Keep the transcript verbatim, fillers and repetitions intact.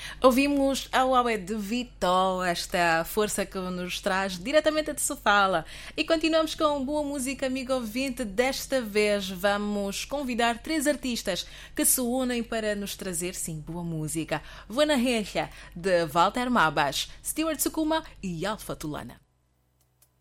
Ouvimos a Huawei de Vitó, esta força que nos traz diretamente de Sofala. E continuamos com boa música, amigo ouvinte. Desta vez vamos convidar três artistas que se unem para nos trazer, sim, boa música. Vou na Relha, de Walter Mabas, Stuart Sukuma e Alfa Tulana.